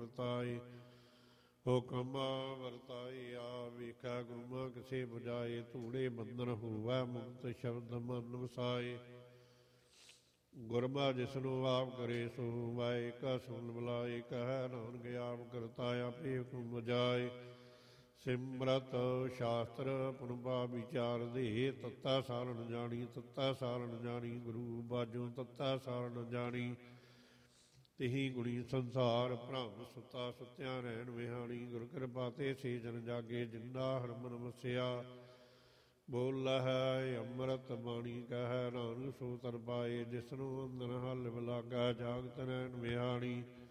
ਵਰਤਾਏ। ਹੁਕਮ ਵਰਤਾਏ ਆ ਵੇਖਾ ਗੁਰਮਾ ਕਿਸੇ ਬੁਝਾਏ। ਧੂੜੇ ਬੰਧਨ ਹੋਵੈ ਮੁਕਤ ਸ਼ਬਦ ਮਨ ਵਸਾਏ। ਗੁਰਮਾ ਜਿਸਨੂੰ ਆਪ ਕਰੇ ਸੋ ਵਾਏ। ਕਾ ਸੁਣ ਬੁਲਾਏ ਕਹਿ ਨਾਨਕ ਆਪ ਕਰਤਾ ਆਪੇ ਹੁਕਮ ਬਜਾਏ। ਸਿਮਰਤ ਸ਼ਾਸਤਰ ਪੁਨਪਾ ਵਿਚਾਰ ਦੇ। ਤੱਤਾ ਸਾਰਨ ਜਾਣੀ ਤੱਤਾ ਸਾਰਨ ਜਾਣੀ। ਗੁਰੂ ਬਾਝੋਂ ਤੱਤਾ ਸਾਰਨ ਜਾਣੀ। ਤਿਹੀ ਗੁਣੀ ਸੰਸਾਰ ਭ੍ਰਮ ਸੁੱਤਾ ਸੁੱਤਿਆਂ ਰਹਿਣ ਵਿਹਾਣੀ। ਗੁਰ ਕਿਰਪਾ ਤੇ ਸੇ ਜਨ ਜਾਗੇ ਜਿੰਦਾ ਹਰਮਨ ਵਸਿਆ। ਬੋਲਹਿ ਅੰਮ੍ਰਿਤ ਬਾਣੀ ਕਹਿ ਨਾਨਕ ਸੋ ਤਰ ਪਾਏ। ਜਿਸਨੂੰ ਅੰਦਨ ਹਲ ਲਾਗਾ ਜਾਗਤ ਰਹਿਣ ਵਿਹਾਣੀ।